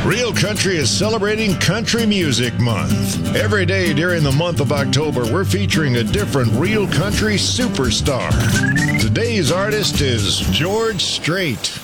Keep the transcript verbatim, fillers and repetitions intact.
Real Country is celebrating Country Music Month. Every day during the month of October, we're featuring a different Real Country superstar. Today's artist is George Strait.